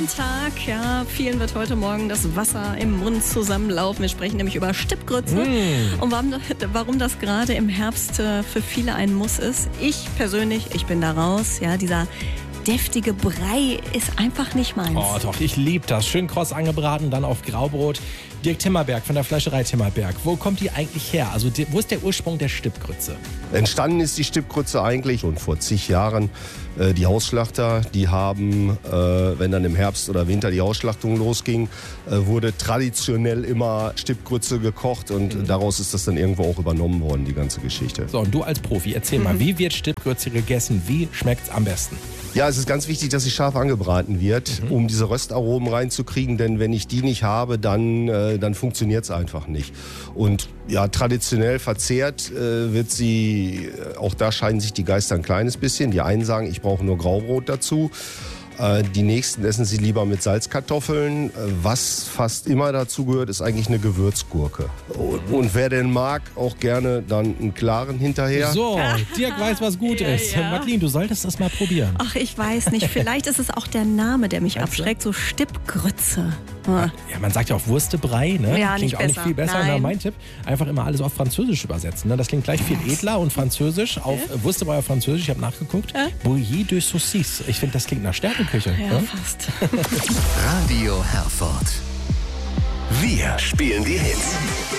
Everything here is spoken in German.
Sonntag, ja, vielen wird heute Morgen das Wasser im Mund zusammenlaufen. Wir sprechen nämlich über Stippgrütze und warum das gerade im Herbst für viele ein Muss ist. Ich persönlich, ich bin da raus, ja, dieser deftige Brei ist einfach nicht meins. Oh doch, ich liebe das. Schön kross angebraten, dann auf Graubrot. Dirk Timmerberg von der Fleischerei Timmerberg. Wo kommt die eigentlich her? Also wo ist der Ursprung der Stippgrütze? Entstanden ist die Stippgrütze eigentlich schon vor zig Jahren. Die Hausschlachter, die haben, wenn dann im Herbst oder Winter die Ausschlachtung losging, wurde traditionell immer Stippgrütze gekocht und daraus ist das dann irgendwo auch übernommen worden, die ganze Geschichte. So, und du als Profi, erzähl mal, wie wird Stippgrütze gegessen? Wie schmeckt's am besten? Ja, es ist ganz wichtig, dass sie scharf angebraten wird, um diese Röstaromen reinzukriegen, denn wenn ich die nicht habe, dann funktioniert es einfach nicht. Und ja, traditionell verzehrt wird sie, auch da scheiden sich die Geister ein kleines bisschen. Die einen sagen, ich brauche nur Graubrot dazu. Die nächsten essen sie lieber mit Salzkartoffeln. Was fast immer dazu gehört, ist eigentlich eine Gewürzgurke. Und wer denn mag, auch gerne dann einen klaren hinterher. So, Dirk weiß, was gut ist. Ja. Madeline, du solltest das mal probieren. Ach, ich weiß nicht. Vielleicht ist es auch der Name, der mich abschreckt. So Stippgrütze. Ja, man sagt ja auch Wurstebrei, ne? Ja, klingt nicht auch nicht besser. viel besser. Nein. Na, mein Tipp, einfach immer alles auf Französisch übersetzen. Ne? Das klingt gleich viel edler und Französisch. Auf Wurstebrei auf Französisch, ich habe nachgeguckt. Bouillie de Saucisse. Ich finde, das klingt nach Sterneküche. Ja, ne? fast. Radio Herford. Wir spielen die Hits.